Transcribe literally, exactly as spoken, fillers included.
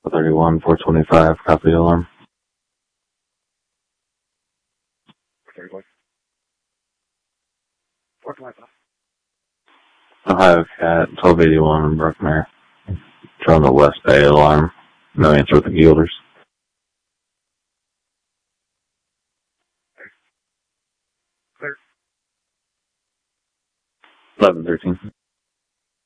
thirty-one, four twenty-five, copy alarm. thirty-one. four twenty-five. Ohio Cat, twelve eighty-one, Bruckner. From the West Bay alarm. No answer with the Gilders. Clear. eleven thirteen.